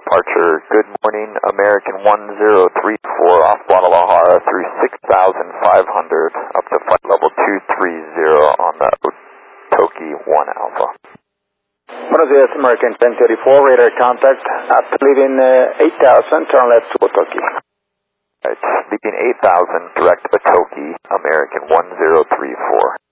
departure. Good morning, American 1034 off Guadalajara through 6,500 up to flight level 230 on the Toki 1 Alpha. Buenos días, American 1034, radar contact. After leaving 8,000, turn left to Otoki. Right, leaving 8,000, direct to Toki, American 1034.